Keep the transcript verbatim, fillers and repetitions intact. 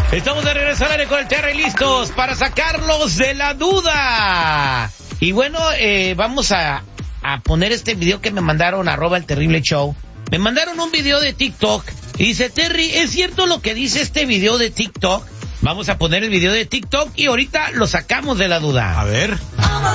Estamos de regreso al aire con el Terry, listos para sacarlos de la duda. Y bueno, eh, vamos a, a poner este video que me mandaron, arroba el terrible show. Me mandaron un video de TikTok y dice, Terry, ¿es cierto lo que dice este video de TikTok? Vamos a poner el video de TikTok y ahorita lo sacamos de la duda. A ver.